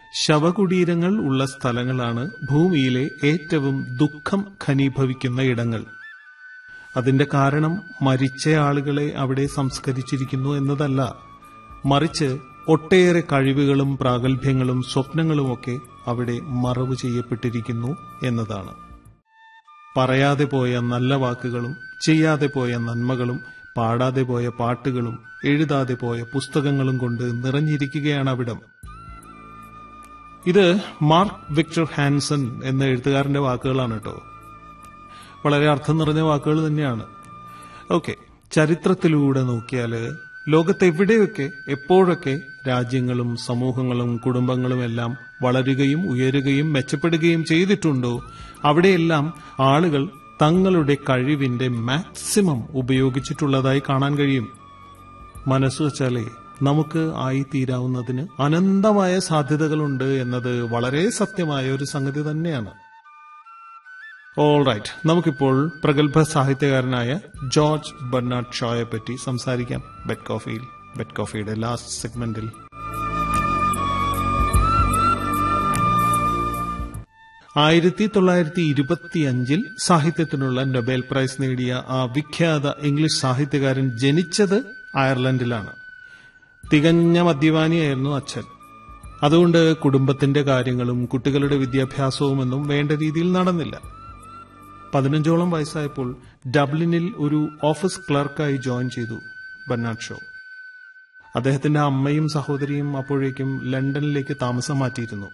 ശവകുടീരങ്ങൾ ഉള്ള സ്ഥലങ്ങളാണ് ഭൂമിയിലെ ഏറ്റവും ദുഃഖം ഘനീഭവിക്കുന്ന ഇടങ്ങൾ. അതിന്റെ കാരണം മരിച്ച ആളുകളെ അവിടെ സംസ്കരിച്ചിരിക്കുന്നു എന്നതല്ല, മറിച്ച് ഒട്ടേറെ കഴിവുകളും പ്രാഗൽഭ്യങ്ങളും സ്വപ്നങ്ങളുമൊക്കെ അവിടെ മറവ് ചെയ്യപ്പെട്ടിരിക്കുന്നു എന്നതാണ്. പറയാതെ പോയ നല്ല വാക്കുകളും ചെയ്യാതെ പോയ നന്മകളും പാടാതെ പോയ പാട്ടുകളും എഴുതാതെ പോയ പുസ്തകങ്ങളും കൊണ്ട് നിറഞ്ഞിരിക്കുകയാണ് അവിടം. ഇത് മാർക്ക് വിക്ടർ ഹാൻസൺ എന്ന എഴുത്തുകാരന്റെ വാക്കുകളാണ് കേട്ടോ. വളരെ അർത്ഥം നിറഞ്ഞ വാക്കുകൾ തന്നെയാണ്. ഓക്കെ, ചരിത്രത്തിലൂടെ നോക്കിയാല് ലോകത്തെവിടെയൊക്കെ എപ്പോഴൊക്കെ രാജ്യങ്ങളും സമൂഹങ്ങളും കുടുംബങ്ങളും എല്ലാം വളരുകയും ഉയരുകയും മെച്ചപ്പെടുകയും ചെയ്തിട്ടുണ്ടോ അവിടെയെല്ലാം ആളുകൾ തങ്ങളുടെ കഴിവിന്റെ മാക്സിമം ഉപയോഗിച്ചിട്ടുള്ളതായി കാണാൻ കഴിയും. മനസ്സ് വച്ചാലേ നമുക്ക് ആയിത്തീരാവുന്നതിന് അനന്തമായ സാധ്യതകളുണ്ട് എന്നത് വളരെ സത്യമായ ഒരു സംഗതി തന്നെയാണ്. ഓൾറൈറ്റ്, നമുക്കിപ്പോൾ പ്രഗത്ഭ സാഹിത്യകാരനായ ജോർജ് ബെർണാഡ് ഷോയെ പറ്റി സംസാരിക്കാം. ബെഡ് കോഫിയുടെ ലാസ്റ്റ് സെഗ്മെന്റിൽ. ആയിരത്തി 1925 സാഹിത്യത്തിനുള്ള നൊബേൽ പ്രൈസ് നേടിയ ആ വിഖ്യാത ഇംഗ്ലീഷ് സാഹിത്യകാരൻ ജനിച്ചത് അയർലൻഡിലാണ്. തികഞ്ഞ മദ്യപാനിയായിരുന്നു അച്ഛൻ. അതുകൊണ്ട് കുടുംബത്തിന്റെ കാര്യങ്ങളും കുട്ടികളുടെ വിദ്യാഭ്യാസവുമൊന്നും വേണ്ട രീതിയിൽ നടന്നില്ല. 15ഓളം വയസ്സായപ്പോൾ ഡബ്ലിനിൽ ഒരു ഓഫീസ് ക്ലർക്കായി ജോയിൻ ചെയ്തു ബെർണാഡ് ഷോ. അദ്ദേഹത്തിന്റെ അമ്മയും സഹോദരിയും അപ്പോഴേക്കും ലണ്ടനിലേക്ക് താമസം മാറ്റിയിരുന്നു.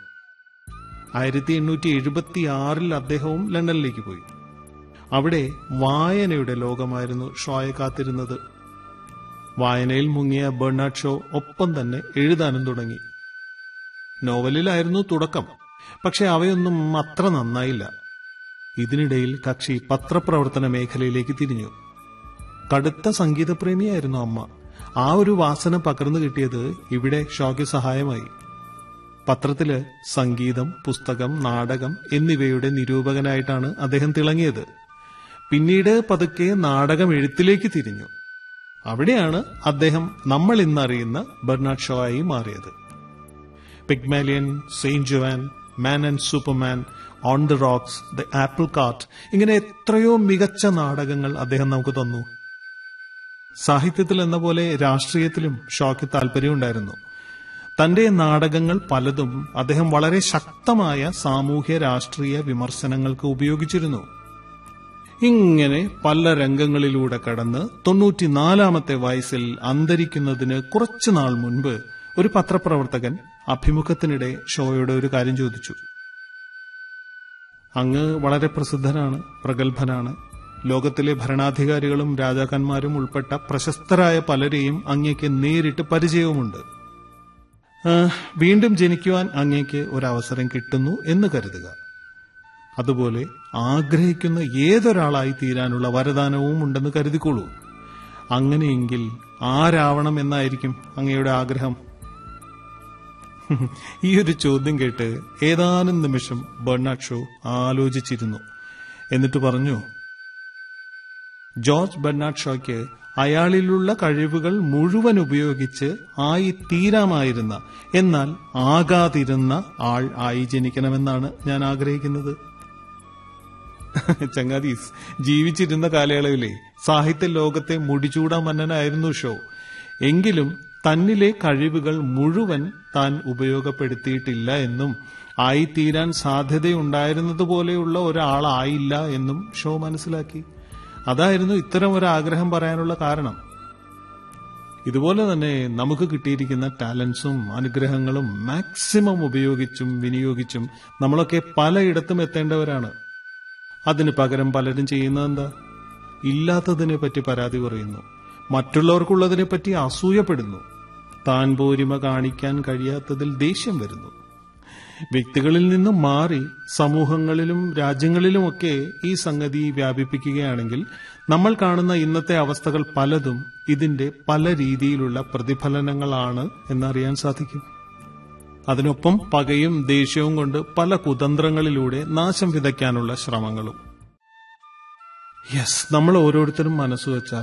1876 അദ്ദേഹവും ലണ്ടനിലേക്ക് പോയി. അവിടെ വായനയുടെ ലോകമായിരുന്നു ഷോയെ കാത്തിരുന്നത്. വായനയിൽ മുങ്ങിയ ബെർണാഡ് ഷോ ഒപ്പം തന്നെ എഴുതാനും തുടങ്ങി. നോവലിലായിരുന്നു തുടക്കം, പക്ഷെ അവയൊന്നും അത്ര നന്നായില്ല. ഇതിനിടയിൽ കക്ഷി പത്രപ്രവർത്തന മേഖലയിലേക്ക് തിരിഞ്ഞു. കടുത്ത സംഗീതപ്രേമിയായിരുന്നു അമ്മ. ആ ഒരു വാസന പകർന്നു കിട്ടിയത് ഇവിടെ ഷോയ്ക്ക് സഹായമായി. പത്രത്തില് സംഗീതം, പുസ്തകം, നാടകം എന്നിവയുടെ നിരൂപകനായിട്ടാണ് അദ്ദേഹം തിളങ്ങിയത്. പിന്നീട് പതുക്കെ നാടകം എഴുത്തിലേക്ക് തിരിഞ്ഞു. അവിടെയാണ് അദ്ദേഹം നമ്മൾ ഇന്നറിയുന്ന ബെർണാഡ് ഷോ ആയി മാറിയത്. Pygmalion, Saint Joan, man and Superman, on the rocks, the apple cart, ഇങ്ങനെ എത്രയോ മികച്ച നാടകങ്ങൾ അദ്ദേഹം നമുക്ക് തന്നു. സാഹിത്യത്തിൽ എന്ന പോലെ രാഷ്ട്രീയത്തിലും ഷോയ്ക്ക് താല്പര്യമുണ്ടായിരുന്നു. തന്റെ നാടകങ്ങൾ പലതും അദ്ദേഹം വളരെ ശക്തമായ സാമൂഹ്യ രാഷ്ട്രീയ വിമർശനങ്ങൾക്ക് ഉപയോഗിച്ചിരുന്നു. ഇങ്ങനെ പല രംഗങ്ങളിലൂടെ കടന്ന് 94ാമത്തെ വയസ്സിൽ അന്തരിക്കുന്നതിന് കുറച്ചുനാൾ മുൻപ് ഒരു പത്രപ്രവർത്തകൻ അഭിമുഖത്തിനിടെ ഷോയോട് ഒരു കാര്യം ചോദിച്ചു. അങ്ങ് വളരെ പ്രസിദ്ധനാണ്, പ്രഗത്ഭനാണ്. ലോകത്തിലെ ഭരണാധികാരികളും രാജാക്കന്മാരും ഉൾപ്പെട്ട പ്രശസ്തരായ പലരെയും അങ്ങേക്ക് നേരിട്ട് പരിചയവുമുണ്ട്. വീണ്ടും ജനിക്കുവാൻ അങ്ങേക്ക് ഒരവസരം കിട്ടുന്നു എന്ന് കരുതുക. അതുപോലെ ആഗ്രഹിക്കുന്ന ഏതൊരാളായി തീരാനുള്ള വരദാനവും ഉണ്ടെന്ന് കരുതിക്കോളൂ. അങ്ങനെയെങ്കിൽ ആരാവണം എന്നായിരിക്കും അങ്ങയുടെ ആഗ്രഹം? ഈ ഒരു ചോദ്യം കേട്ട് ഏതാനും നിമിഷം ബെർണാഡ് ഷോ ആലോചിച്ചിരുന്നു. എന്നിട്ട് പറഞ്ഞു, ജോർജ് ബെർണാഡ് ഷോയ്ക്ക് അയാളിലുള്ള കഴിവുകൾ മുഴുവൻ ഉപയോഗിച്ച് ആയി തീരാമായിരുന്ന, എന്നാൽ ആകാതിരുന്ന ആൾ ആയി ജനിക്കണമെന്നാണ് ഞാൻ ആഗ്രഹിക്കുന്നത്. ചങ്ങാതീസ്, ജീവിച്ചിരുന്ന കാലയളവിലെ സാഹിത്യ ലോകത്തെ മുടിചൂടാ മന്നനായിരുന്നു ഷോ. എങ്കിലും തന്നിലെ കഴിവുകൾ മുഴുവൻ താൻ ഉപയോഗപ്പെടുത്തിയിട്ടില്ല എന്നും ആയിത്തീരാൻ സാധ്യതയുണ്ടായിരുന്നതുപോലെയുള്ള ഒരാളായില്ല എന്നും ഷോ മനസ്സിലാക്കി. അതായിരുന്നു ഇത്തരം ഒരു ആഗ്രഹം പറയാനുള്ള കാരണം. ഇതുപോലെ തന്നെ നമുക്ക് കിട്ടിയിരിക്കുന്ന ടാലന്റ്സും അനുഗ്രഹങ്ങളും മാക്സിമം ഉപയോഗിച്ചും വിനിയോഗിച്ചും നമ്മളൊക്കെ പലയിടത്തും എത്തേണ്ടവരാണ്. അതിന് പകരം പലരും ചെയ്യുന്നതെന്താ? ഇല്ലാത്തതിനെ പറ്റി പരാതി പറയുന്നു, മറ്റുള്ളവർക്കുള്ളതിനെപ്പറ്റി അസൂയപ്പെടുന്നു, താൻ പോരിമ കാണിക്കാൻ കഴിയാത്തതിൽ ദേഷ്യം വരുന്നു. വ്യക്തികളിൽ നിന്നും മാറി സമൂഹങ്ങളിലും രാജ്യങ്ങളിലുമൊക്കെ ഈ സംഗതി വ്യാപിപ്പിക്കുകയാണെങ്കിൽ നമ്മൾ കാണുന്ന ഇന്നത്തെ അവസ്ഥകൾ പലതും ഇതിന്റെ പല രീതിയിലുള്ള പ്രതിഫലനങ്ങളാണ് എന്നറിയാൻ സാധിക്കും. അതിനൊപ്പം പകയും ദേഷ്യവും കൊണ്ട് പല കുതന്ത്രങ്ങളിലൂടെ നാശം വിതയ്ക്കാനുള്ള ശ്രമങ്ങളും. നമ്മൾ ഓരോരുത്തരും മനസ്സുവെച്ചാൽ